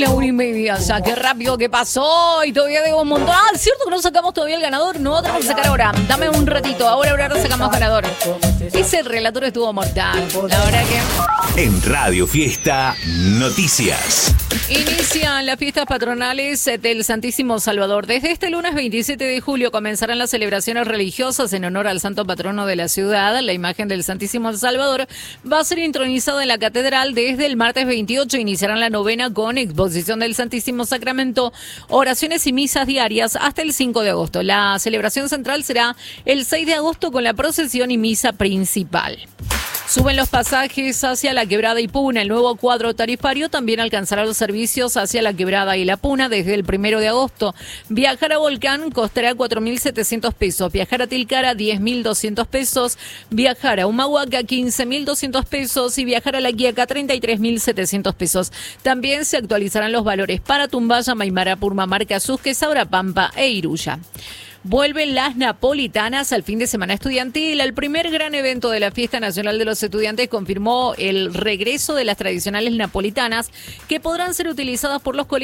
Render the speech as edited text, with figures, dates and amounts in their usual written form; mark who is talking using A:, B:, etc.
A: la 1:30 ya, qué rápido que pasó y todavía debo un montón. Ah, ¿es cierto que no sacamos todavía el ganador? No, tenemos que sacar ahora. Dame un ratito, ahora sacamos ganador. Ese relator estuvo mortal, la verdad que...
B: En Radio Fiesta Noticias.
A: Inician las fiestas patronales del Santísimo Salvador. Desde este lunes 27 de julio comenzarán las celebraciones religiosas en honor al santo patrono de la ciudad. La imagen del Santísimo Salvador va a ser intronizada en la catedral. Desde el martes 28 iniciarán la novena con exposición del Santísimo Sacramento, oraciones y misas diarias hasta el 5 de agosto. La celebración central será el 6 de agosto con la procesión y misa principal. Suben los pasajes hacia La Quebrada y Puna. El nuevo cuadro tarifario también alcanzará los servicios hacia La Quebrada y La Puna desde el 1 de agosto. Viajar a Volcán costará 4.700 pesos. Viajar a Tilcara, 10.200 pesos. Viajar a Humahuaca, 15.200 pesos. Y viajar a La Quiaca, 33.700 pesos. También se actualizarán los valores para Tumbaya, Maimara, Purmamarca, Susque, Saurapampa e Iruya. Vuelven las napolitanas al fin de semana estudiantil. El primer gran evento de la Fiesta Nacional de los Estudiantes confirmó el regreso de las tradicionales napolitanas que podrán ser utilizadas por los colegios